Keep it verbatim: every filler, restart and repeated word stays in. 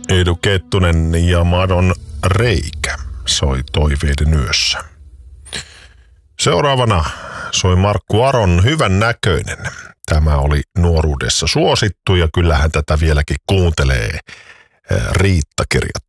Edu Kettunen ja Madon reikä soi Toiveiden yössä. Seuraavana soi Markku Aron Hyvän näköinen. Tämä oli nuoruudessa suosittu ja kyllähän tätä vieläkin kuuntelee Riitta kirjat